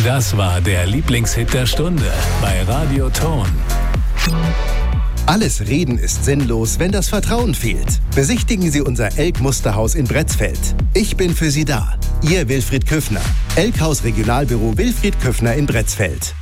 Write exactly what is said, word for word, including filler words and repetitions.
Das war der Lieblingshit der Stunde bei Radio Ton. Alles Reden ist sinnlos, wenn das Vertrauen fehlt. Besichtigen Sie unser Elk-Musterhaus in Bretzfeld. Ich bin für Sie da. Ihr Wilfried Küffner. Elkhaus Regionalbüro Wilfried Küffner in Bretzfeld.